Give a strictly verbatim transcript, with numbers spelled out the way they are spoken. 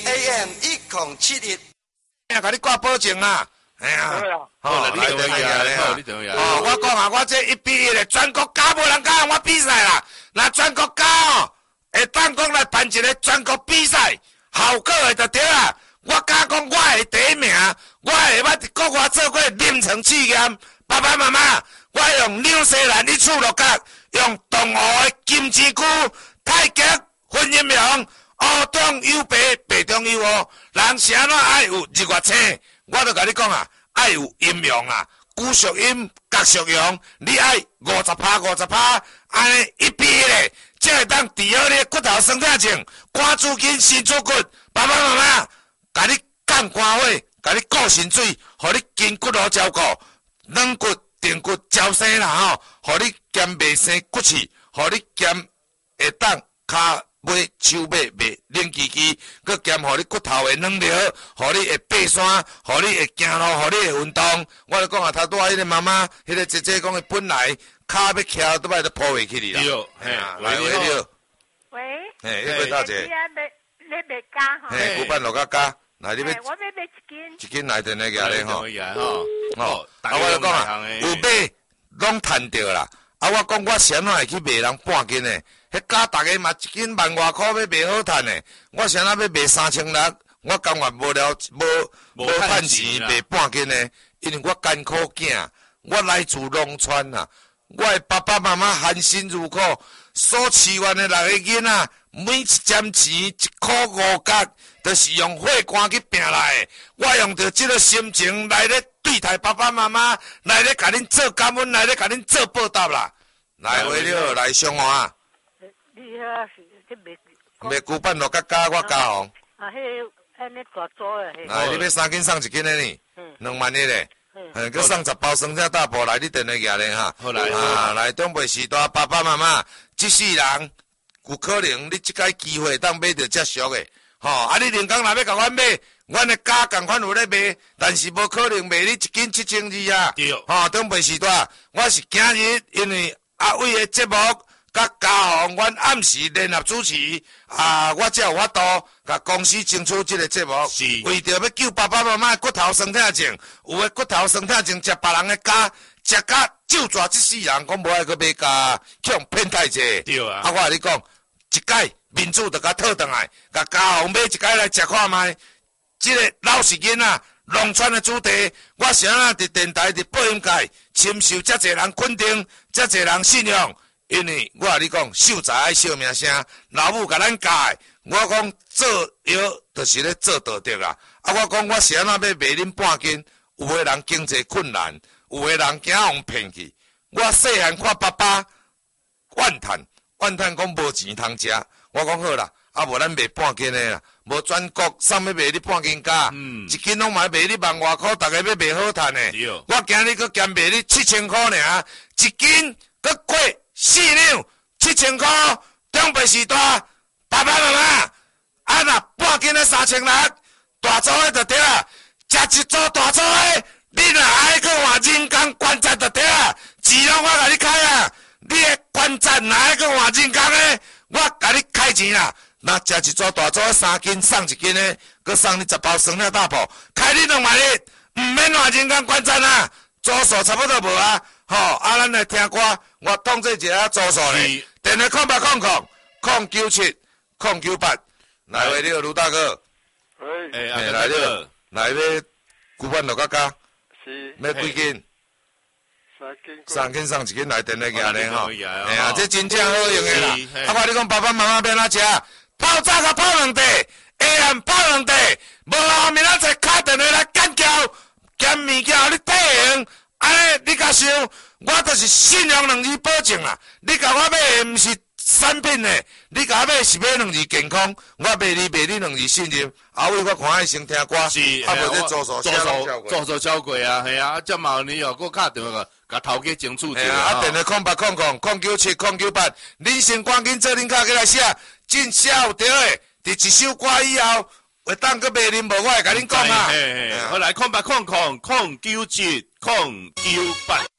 A M 一零七一。 呀，甲你挂保证啦。哎呀， 好啦，你等一下咧，好，你等一下。 哦，我讲啊，我这一比一咧，全国家无人敢我比赛啦。那全国家哦，会当讲来办一个全国比赛，效果会就对啦。我敢讲我会第一名，我会捌伫国外做过临床试验。爸爸妈妈，我用纽西兰的厝落角，用东湖的金枝区、太极、婚姻庙、乌中有白，白中有乌，人是安怎爱有日月星？我都甲你讲啊，爱有阴阳啊，古属阴，甲属阳，你爱五十趴五十趴，安尼一比一咧，才会当治好你骨头酸痛症、肝主筋、心主骨。爸爸妈妈，甲你降肝火，甲你顾心水，互你筋骨好照顾，软骨、定骨、招生啦吼，互你减袂生骨刺，互你减会当骹。尾手尾袂冷叽叽，佮兼互你骨头会软了，互你会爬山，互你会行路，互你会运动。我就讲啊，头拄仔迄个妈妈，迄个姐姐讲，伊本来骹要徛倒摆都抱袂起哩啦。 对， 嘿，来喂你好。 喂。 嘿，你要大姐。 你啊，你你卖家吼？ 嘿，古板落甲加，来你要。 我要买一斤。 一斤来电来个咧吼。 吼。 哦，啊，我就讲啊，有买拢趁着啦。啊，我讲我先哪会去卖人半斤呢？迄家大家嘛一斤万外箍要卖好趁呢。我先哪要卖三千六，我甘愿无了无无趁钱卖半斤呢？因为我艰苦囝，我来自农村啊，我的爸爸妈妈含辛茹苦，所饲养的六个囡仔，每一针钱一箍五角，都是用血汗去拼来的。我用着这个心情来咧对待爸爸妈妈，来咧甲恁做感恩，来咧甲恁做报答啦。来，话了，来上华。 你遐是这卖卖古板落甲加我加红。 啊，迄安尼大组的迄。 来，你要三斤送一斤的呢？ 嗯。 两万一嘞。嗯。佮送十包生菜大补来，你电话举咧哈。 好来。 啊，来长辈时代，爸爸妈妈，这世人有可能你即个机会当买到遮俗的。吼，啊！你连工若要甲阮买，阮的家共款有咧卖，但是无可能卖你一斤七千二啊。 对。 吼，长辈时代，我是今日因为阿伟的节目，甲嘉宏，阮暗时联合主持，啊，我才有法度甲公司争取这个节目。 是。 为着要救爸爸妈妈骨头酸痛症，有诶骨头酸痛症，食别人的家，食甲就抓这世人，讲无爱去买家，去用骗太济。 对啊。 啊，我甲你讲，一届。民主就甲讨倒来，甲嘉宏买一届来食看卖。即个老实囡仔，农村的主题，我是安那伫电台、伫播音界，深受遮侪人肯定，遮侪人信用。因为我甲你讲，秀才爱小名声，老母甲咱教的，我讲做药就是咧做道德啦。啊，我讲我是安那要卖恁半斤，有个人经济困难，有个人惊互骗去。我细汉看爸爸怨叹，怨叹讲无钱通食。我讲好啦，啊无咱卖半斤的啦，无全国啥物卖你半斤价，嗯，一斤拢嘛卖你万外箍，逐个要卖好趁的。我今日佫减卖你七千箍尔，一斤佫过四两，七千箍，长辈时代，爸爸妈妈，啊若半斤的三千六，大组的就对啦，食一组大组的，你若爱去换人工关节就对啦，钱拢我甲你开啊，你的关节若爱去换人工的。我甲你开钱啦，那食一组大组三斤送一斤的，佮送你十包酸菜大补，开你两万一，唔免换人工关站啦，组数差不多无啊，吼，啊咱来听歌，我统计一下组数咧，电话空八空空空九七空九八，来喂，你好，卢大哥， 喂， 哎，来了，来要古板落甲加， 是， 要几斤？三斤送一斤来电来举咧吼，哎呀，这真正好用的啦。啊，我你讲爸爸妈妈要哪食？泡早甲泡两地，下暗泡两地，无后面咱再敲电话来干叫，兼物件互你体用。安尼你甲想，我就是信用两字保证啦。你甲我买的毋是产品的，你甲我买是买两字健康，我卖你卖你两字信任。后尾我看伊先听歌， 是， 啊无这做数做数做数超过啊，系啊，这嘛你又搁敲电话个。甲头家争取者啊！电话空八空空空九七空九八，恁先赶紧做恁卡起来写，真写有对的。伫一首歌以后，会当搁卖恁无，我会甲恁讲啊。 好来空八空空空九七空九八。